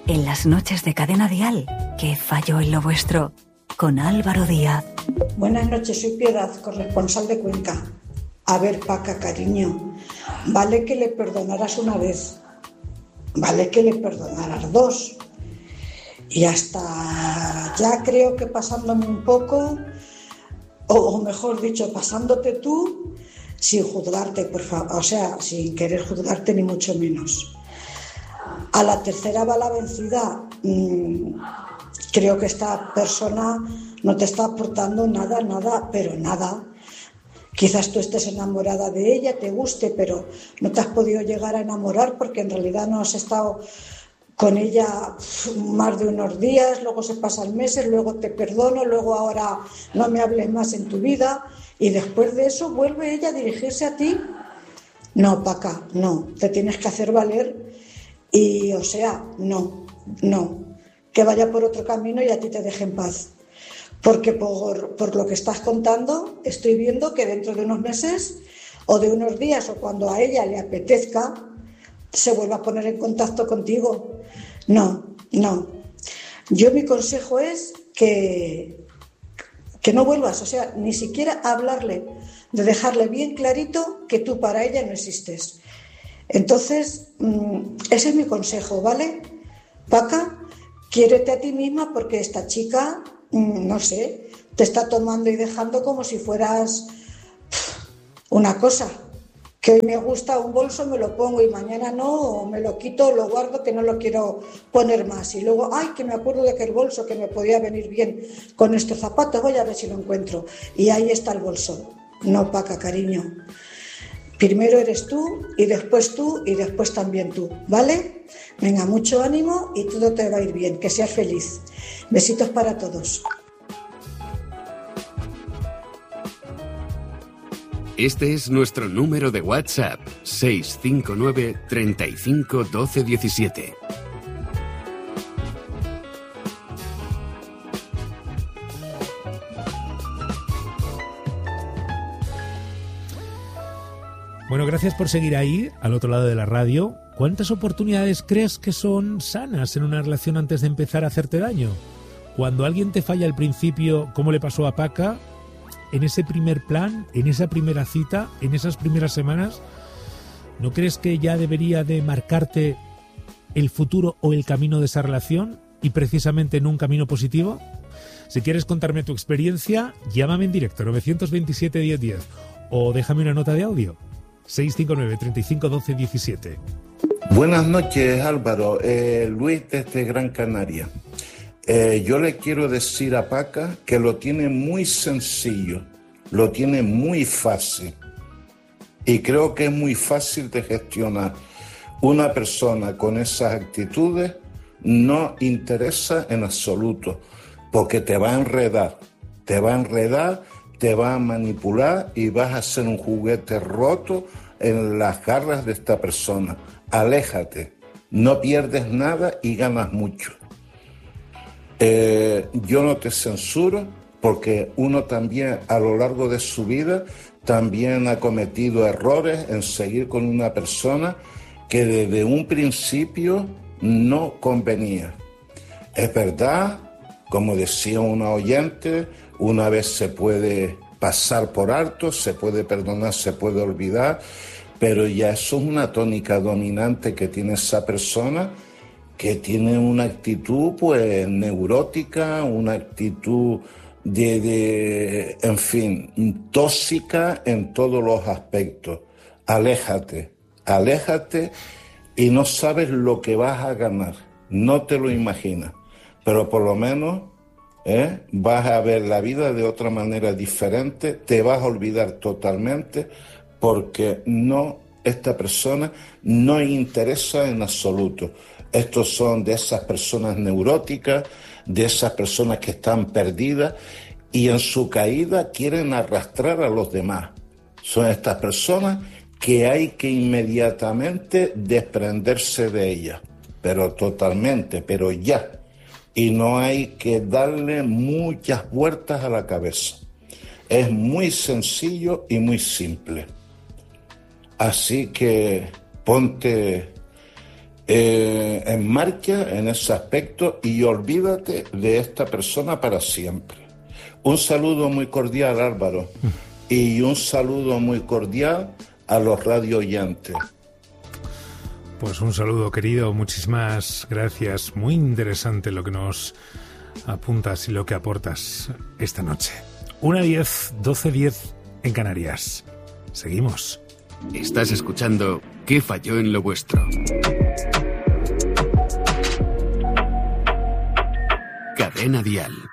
en las noches de Cadena Dial, ¿qué falló en lo vuestro? Con Álvaro Díaz. Buenas noches, soy Piedad, corresponsal de Cuenca. A ver, Paca, cariño, vale que le perdonaras una vez, vale que le perdonaras dos, y hasta ya creo que pasándome un poco, o mejor dicho, pasándote tú, sin juzgarte, por favor, o sea, sin querer juzgarte ni mucho menos. A la tercera va la vencida. Creo que esta persona no te está aportando nada, pero nada. Quizás tú estés enamorada de ella, te guste, pero no te has podido llegar a enamorar porque en realidad no has estado con ella más de unos días, luego se pasan meses, luego te perdono, luego ahora no me hables más en tu vida y después de eso vuelve ella a dirigirse a ti. No, Paca, no, te tienes que hacer valer y, o sea, no, que vaya por otro camino y a ti te deje en paz. Porque por lo que estás contando, estoy viendo que dentro de unos meses o de unos días o cuando a ella le apetezca, se vuelva a poner en contacto contigo. No. Yo mi consejo es que no vuelvas, o sea, ni siquiera hablarle, de dejarle bien clarito que tú para ella no existes. Entonces, ese es mi consejo, ¿vale? Paca, quiérete a ti misma porque esta chica, no sé, te está tomando y dejando como si fueras una cosa. Que hoy me gusta un bolso, me lo pongo y mañana no, o me lo quito, lo guardo, que no lo quiero poner más. Y luego, ay, que me acuerdo de aquel bolso que me podía venir bien con estos zapatos, voy a ver si lo encuentro. Y ahí está el bolso. No, Paca, cariño. Primero eres tú y después también tú, ¿vale? Venga, mucho ánimo y todo te va a ir bien, que seas feliz. Besitos para todos. Este es nuestro número de WhatsApp, 659 35 12 17. Bueno, gracias por seguir ahí, al otro lado de la radio. ¿Cuántas oportunidades crees que son sanas en una relación antes de empezar a hacerte daño? Cuando alguien te falla al principio, como le pasó a Paca, en ese primer plan, en esa primera cita, en esas primeras semanas, ¿no crees que ya debería de marcarte el futuro o el camino de esa relación y precisamente en un camino positivo? Si quieres contarme tu experiencia, llámame en directo, 927 1010, o déjame una nota de audio, 659 35 12 17. Buenas noches, Álvaro. Luis desde Gran Canaria. Yo le quiero decir a Paca que lo tiene muy sencillo, lo tiene muy fácil. Y creo que es muy fácil de gestionar. Una persona con esas actitudes no interesa en absoluto, porque te va a enredar, te va a manipular y vas a ser un juguete roto en las garras de esta persona. Aléjate, no pierdes nada y ganas mucho. Yo no te censuro porque uno también a lo largo de su vida también ha cometido errores en seguir con una persona que desde un principio no convenía. Es verdad, como decía una oyente, una vez se puede pasar por alto, se puede perdonar, se puede olvidar, pero ya eso es una tónica dominante que tiene esa persona, que tiene una actitud pues neurótica, una actitud en fin, tóxica en todos los aspectos. Aléjate y no sabes lo que vas a ganar, no te lo imaginas, pero por lo menos vas a ver la vida de otra manera diferente, te vas a olvidar totalmente porque esta persona no interesa en absoluto. Estos son de esas personas neuróticas, de esas personas que están perdidas y en su caída quieren arrastrar a los demás. Son estas personas que hay que inmediatamente desprenderse de ellas, pero totalmente, pero ya. Y no hay que darle muchas vueltas a la cabeza. Es muy sencillo y muy simple. Así que ponte enmarca en ese aspecto y olvídate de esta persona para siempre. Un saludo muy cordial, Álvaro, y un saludo muy cordial a los radio oyentes. Pues un saludo, querido, muchísimas gracias. Muy interesante lo que nos apuntas y lo que aportas esta noche. 1:10, 12:10 en Canarias. Seguimos. Estás escuchando ¿Qué falló en lo vuestro? Cadena Dial.